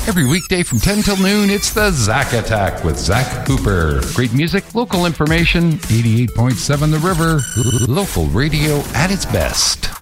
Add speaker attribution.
Speaker 1: Every weekday from 10 till noon, it's the Zach Attack with Zach Cooper. Great music, local information, 88.7 The River, local radio at its best.